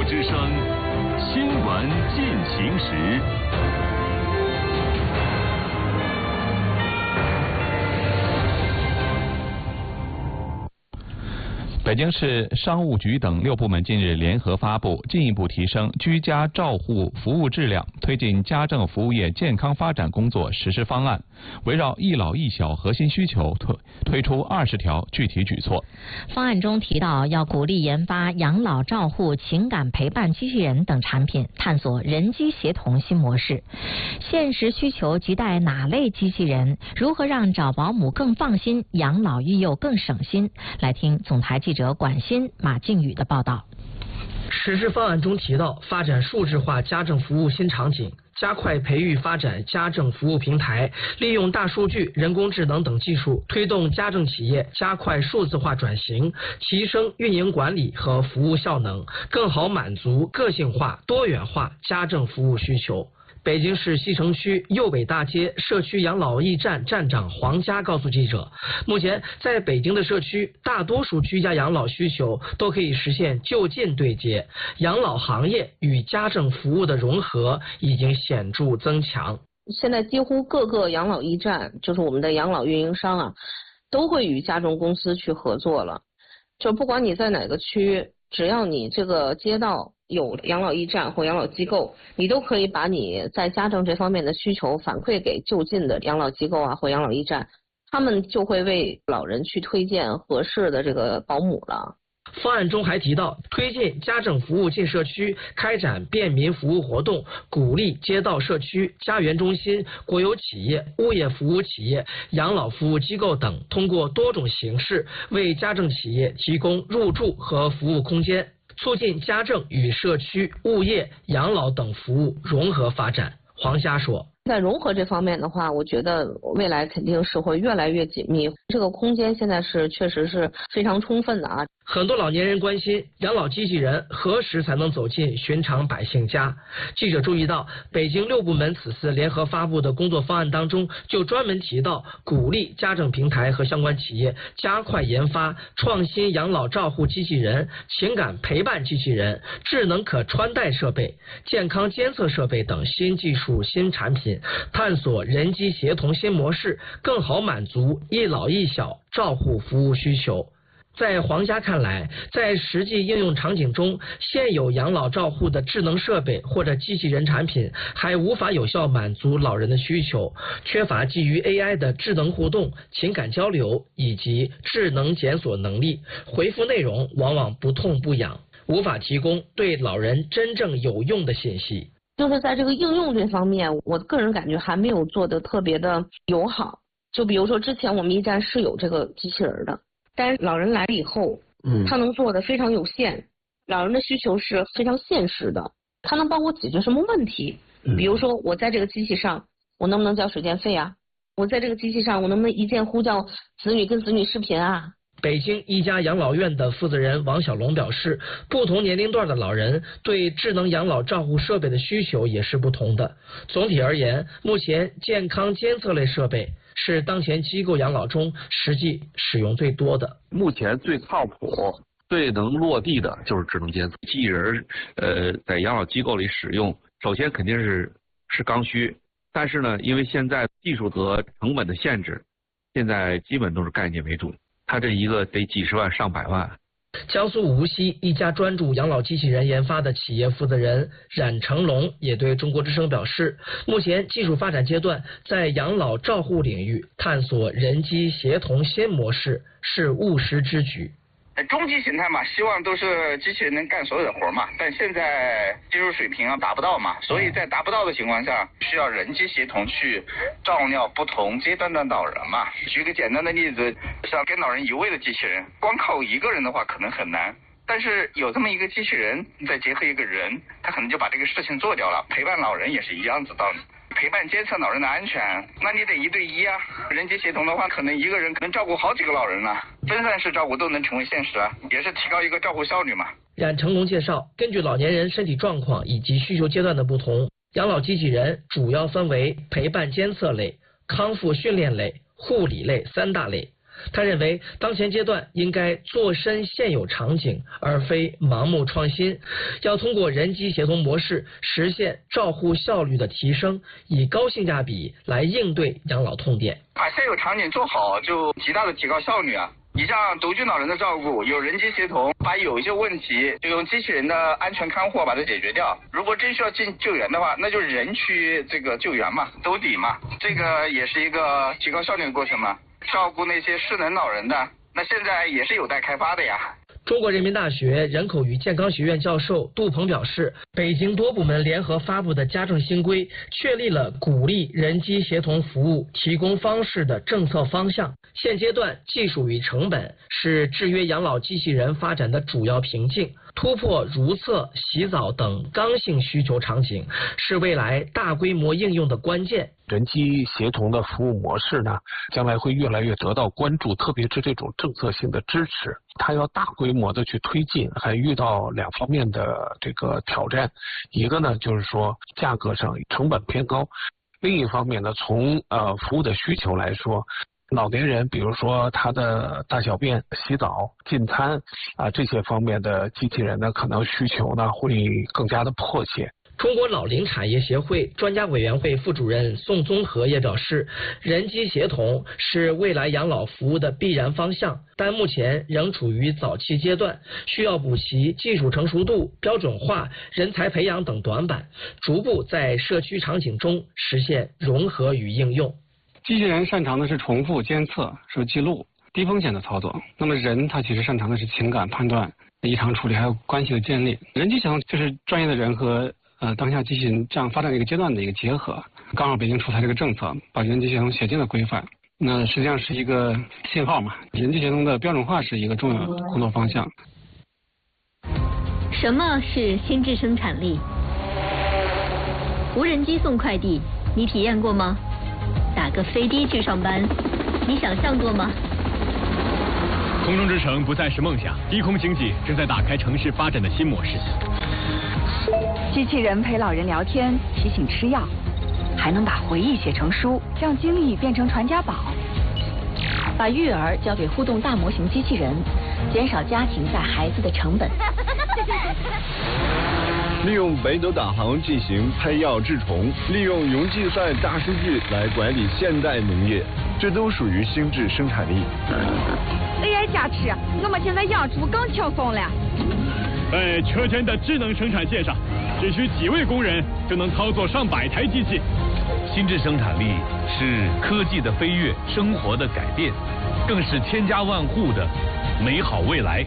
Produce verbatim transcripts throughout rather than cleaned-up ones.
之声新闻进行时。北京市商务局等六部门近日联合发布进一步提升居家照护服务质量、推进家政服务业健康发展工作实施方案，围绕一老一小核心需求推推出二十条具体举措。 方案中提到，要鼓励研发养老照护、情感陪伴机器人等产品，探索人机协同新模式。现实需求亟待哪类机器人？如何让找保姆更放心，养老育幼更省心？来听总台记者管新、马靖宇的报道。 实施方案中提到，发展数字化家政服务新场景，加快培育发展家政服务平台，利用大数据、人工智能等技术，推动家政企业加快数字化转型，提升运营管理和服务效能，更好满足个性化、多元化家政服务需求。北京市西城区右北大街社区养老驿站站长黄佳告诉记者，目前在北京的社区，大多数居家养老需求都可以实现就近对接，养老行业与家政服务的融合已经显著增强。 现在几乎各个养老驿站，就是我们的养老运营商啊，都会与家政公司去合作了。就不管你在哪个区，只要你这个街道有养老驿站或养老机构，你都可以把你在家政这方面的需求反馈给就近的养老机构啊或养老驿站，他们就会为老人去推荐合适的这个保姆了。 方案中还提到，推进家政服务进社区，开展便民服务活动，鼓励街道社区、家园中心、国有企业、物业服务企业、养老服务机构等，通过多种形式为家政企业提供入住和服务空间，促进家政与社区、物业、养老等服务融合发展。黄佳说， 在融合这方面的话，我觉得未来肯定是会越来越紧密，这个空间现在是确实是非常充分的啊。 很多老年人关心养老机器人何时才能走进寻常百姓家。记者注意到，北京六部门此次联合发布的工作方案当中，就专门提到鼓励家政平台和相关企业加快研发创新养老照护机器人、情感陪伴机器人、智能可穿戴设备、健康监测设备等新技术新产品，探索人机协同新模式，更好满足一老一小照护服务需求。在黄佳看来，在实际应用场景中，现有养老照护的智能设备或者机器人产品还无法有效满足老人的需求，缺乏基于 A I 的智能互动、情感交流以及智能检索能力，回复内容往往不痛不痒，无法提供对老人真正有用的信息。 就是在这个应用这方面，我个人感觉还没有做得特别的友好。就比如说之前我们驿站是有这个机器人的，但是老人来了以后，嗯，他能做的非常有限，老人的需求是非常现实的，他能帮我解决什么问题？比如说我在这个机器上，我能不能交水电费啊？我在这个机器上，我能不能一键呼叫子女跟子女视频啊？ 北京一家养老院的负责人王小龙表示，不同年龄段的老人对智能养老照护设备的需求也是不同的。总体而言，目前健康监测类设备是当前机构养老中实际使用最多的。 目前最靠谱、最能落地的就是智能监测机器人。呃，在养老机构里使用，首先肯定是是刚需，但是呢，因为现在技术和成本的限制，现在基本都是概念为主。它这一个得几十万上百万。 江苏无锡一家专注养老机器人研发的企业负责人冉成龙也对中国之声表示，目前技术发展阶段，在养老照护领域探索人机协同新模式是务实之举。 终极形态嘛，希望都是机器人能干所有的活嘛，但现在技术水平啊达不到嘛，所以在达不到的情况下，需要人机协同去照料不同阶段的老人嘛。举个简单的例子，像跟老人移位的机器人，光靠一个人的话可能很难，但是有这么一个机器人，再结合一个人，他可能就把这个事情做掉了。陪伴老人也是一样子道理。陪伴监测老人的安全，那你得一对一啊。人机协同的话，可能一个人可能照顾好几个老人啊，分散式照顾都能成为现实啊，也是提高一个照顾效率嘛。 冉成龙介绍，根据老年人身体状况以及需求阶段的不同，养老机器人主要分为陪伴监测类、康复训练类、护理类三大类。 他认为，当前阶段应该做深现有场景，而非盲目创新，要通过人机协同模式实现照护效率的提升，以高性价比来应对养老痛点。 把现有场景做好，就极大的提高效率啊！你像独居老人的照顾，有人机协同，把有一些问题就用机器人的安全看护把它解决掉。如果真需要进救援的话，那就人去这个救援嘛，兜底嘛，这个也是一个提高效率的过程嘛。照顾那些失能老人的，那现在也是有待开发的呀。 中国人民大学人口与健康学院教授杜鹏表示，北京多部门联合发布的家政新规确立了鼓励人机协同服务提供方式的政策方向。现阶段，技术与成本是制约养老机器人发展的主要瓶颈，突破如厕、洗澡等刚性需求场景是未来大规模应用的关键。 人机协同的服务模式呢，将来会越来越得到关注，特别是这种政策性的支持，它要大规模的去推进，还遇到两方面的这个挑战。一个呢，就是说价格上成本偏高；另一方面呢，从呃服务的需求来说，老年人比如说他的大小便、洗澡、进餐啊、呃、这些方面的机器人呢，可能需求呢会更加的迫切。 中国老龄产业协会专家委员会副主任宋宗和也表示，人机协同是未来养老服务的必然方向，但目前仍处于早期阶段，需要补齐技术成熟度、标准化、人才培养等短板，逐步在社区场景中实现融合与应用。 机器人擅长的是重复监测、是记录、低风险的操作，那么人他其实擅长的是情感判断、异常处理还有关系的建立。人机协同就是专业的人和呃，当下机器人这样发展的一个阶段的一个结合，刚好北京出台这个政策，把人机协同写进了规范，那实际上是一个信号嘛。人机协同的标准化是一个重要的工作方向。 什么是心智生产力？无人机送快递，你体验过吗？打个飞的去上班，你想象过吗？ 空中之城不再是梦想，低空经济正在打开城市发展的新模式。 机器人陪老人聊天，提醒吃药，还能把回忆写成书，让经历变成传家宝。 把育儿交给互动大模型机器人，减少家庭带孩子的成本。 利用北斗导航进行配药治虫，利用云计算大数据来管理现代农业，这都属于心智生产力。 A I 加持，我们现在养猪更轻松了。 在车间的智能生产线上，只需几位工人就能操作上百台机器。 心智生产力是科技的飞跃，生活的改变，更是千家万户的美好未来。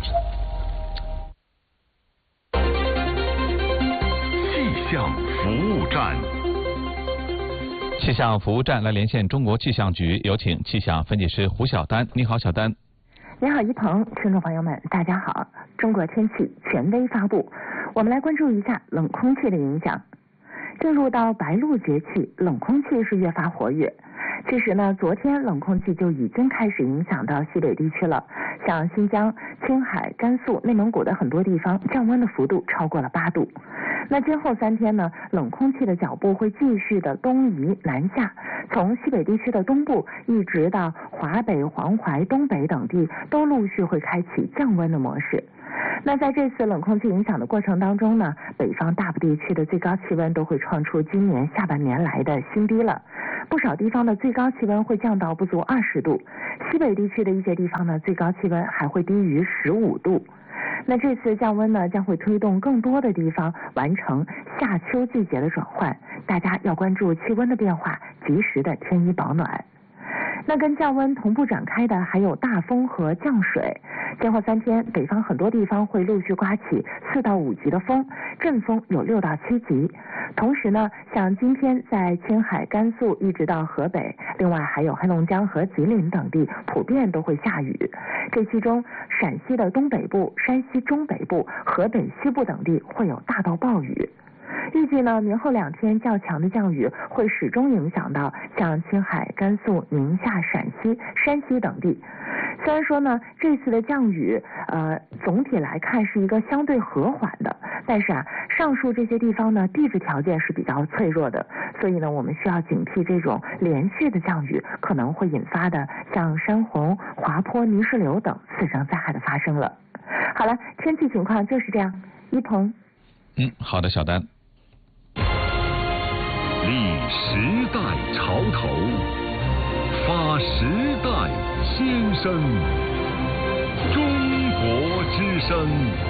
气象服务站，气象服务站来连线中国气象局，有请气象分析师胡晓丹。你好，小丹。 你好，一鹏，听众朋友们，大家好。中国天气权威发布，我们来关注一下冷空气的影响。进入到白露节气，冷空气是越发活跃。其实呢，昨天冷空气就已经开始影响到西北地区了，像新疆、青海、甘肃、内蒙古的很多地方降温的幅度超过了八度。那今后三天呢，冷空气的脚步会继续的东移南下，从西北地区的东部一直到华北、黄淮、东北等地，都陆续会开启降温的模式。那在这次冷空气影响的过程当中呢，北方大部地区的最高气温都会创出今年下半年来的新低了，不少地方的最高气温会降到不足二十度，西北地区的一些地方呢，最高气温还会低于十五度。那这次降温呢，将会推动更多的地方完成夏秋季节的转换，大家要关注气温的变化，及时的添衣保暖。那跟降温同步展开的还有大风和降水。今后三天，北方很多地方会陆续刮起四到五级的风，阵风有六到七级。同时呢，像今天在青海、甘肃一直到河北，另外还有黑龙江和吉林等地，普遍都会下雨。这其中，陕西的东北部、山西中北部、河北西部等地会有大到暴雨。预计呢，明后两天较强的降雨会始终影响到像青海、甘肃、宁夏、陕西、山西等地。虽然说呢，这次的降雨，呃，总体来看是一个相对和缓的，但是啊，上述这些地方呢，地质条件是比较脆弱的， 所以呢，我们需要警惕这种连续的降雨可能会引发的像山洪、滑坡、泥石流等次生灾害的发生了。好了，天气情况就是这样。一鹏， 嗯，好的，小丹。 立时代潮头，发时代先声，中国之声。